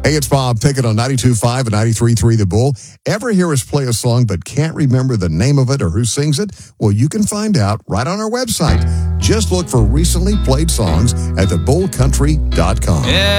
Hey, it's Bob Pickett on 92.5 and 93.3 The Bull. Ever hear us play a song but can't remember the name of it or who sings it? Well, you can find out right on our website. Just look for recently played songs at thebullcountry.com. Yeah.